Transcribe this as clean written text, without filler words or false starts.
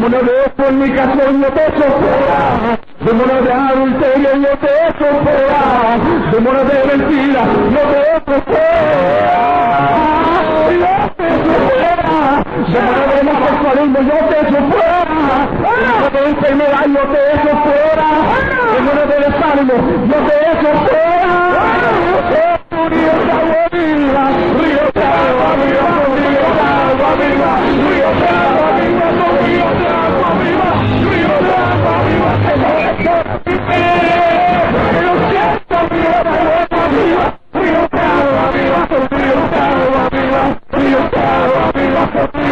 Demonio de fornicación, yo te echo fuera. Demonio de adulterio, yo te echo fuera. Demonio de mentira, yo te echo fuera. Yo te echo fuera. Demonio de homosexualismo, yo te echo fuera. Demonio de enfermedad, yo te echo fuera. Demonio de desánimo, yo te echo fuera. Río de agua viva, río de agua viva, río de agua viva, río de agua viva, río de agua viva, río de agua viva, que no es río de agua viva, río de agua viva, río de agua viva, río de agua viva, río de agua viva,